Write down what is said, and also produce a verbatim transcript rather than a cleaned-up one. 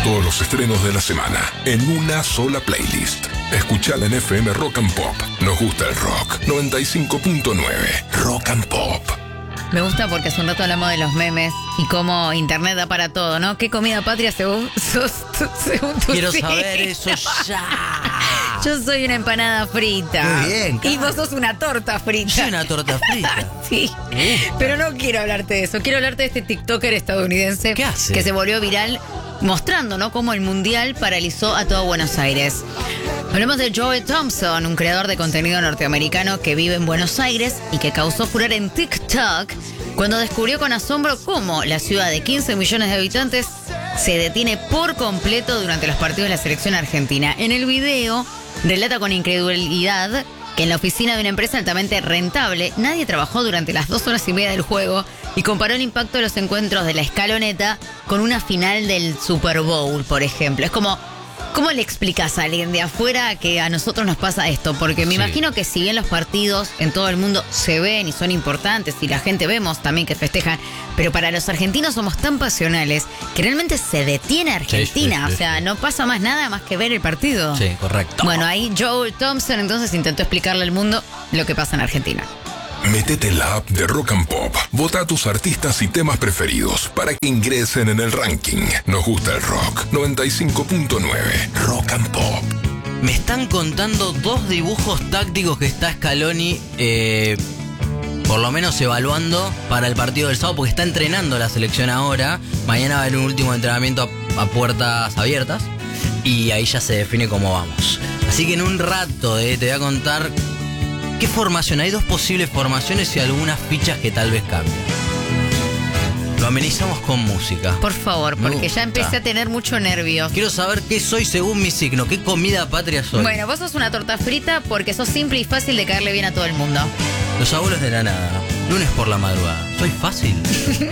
todos los estrenos de la semana en una sola playlist. Escuchala en F M Rock and Pop. Nos gusta el rock. noventa y cinco punto nueve Rock and Pop. Me gusta porque hace un rato hablamos de los memes y cómo internet da para todo, ¿no? ¿Qué comida patria según, sos, según tu Quiero signo? saber eso ya. Yo soy una empanada frita. Muy bien, Y claro. vos sos una torta frita. Soy una torta frita. Sí. Pero no quiero hablarte de eso. Quiero hablarte de este TikToker estadounidense ¿Qué hace? que se volvió viral mostrando, ¿no?, cómo el mundial paralizó a todo Buenos Aires. Hablamos de Joe Thompson, un creador de contenido norteamericano que vive en Buenos Aires y que causó furor en TikTok cuando descubrió con asombro cómo la ciudad de quince millones de habitantes se detiene por completo durante los partidos de la selección argentina. En el video relata con incredulidad que en la oficina de una empresa altamente rentable nadie trabajó durante las dos horas y media del juego y comparó el impacto de los encuentros de la escaloneta con una final del Super Bowl, por ejemplo. Es como, ¿cómo le explicas a alguien de afuera que a nosotros nos pasa esto? Porque me Sí. imagino que si bien los partidos en todo el mundo se ven y son importantes y la gente vemos también que festejan, pero para los argentinos somos tan pasionales que realmente se detiene Argentina. Sí, sí, sí, o sea, sí. no pasa más nada más que ver el partido. Sí, correcto. Bueno, ahí Joe Thompson entonces intentó explicarle al mundo lo que pasa en Argentina. Métete en la app de Rock and Pop. Vota a tus artistas y temas preferidos para que ingresen en el ranking. Nos gusta el rock. noventa y cinco punto nueve Rock and Pop. Me están contando dos dibujos tácticos que está Scaloni, eh, por lo menos evaluando para el partido del sábado, porque está entrenando la selección ahora. Mañana va a haber un último entrenamiento a, a puertas abiertas y ahí ya se define cómo vamos. Así que en un rato eh, te voy a contar qué formación. Hay dos posibles formaciones y algunas fichas que tal vez cambien. Lo amenizamos con música. Por favor, Me porque ya gusta. empecé a tener mucho nervio. Quiero saber qué soy según mi signo, qué comida patria soy. Bueno, vos sos una torta frita porque sos simple y fácil de caerle bien a todo el mundo. Los abuelos de la nada, lunes por la madrugada. ¿Soy fácil?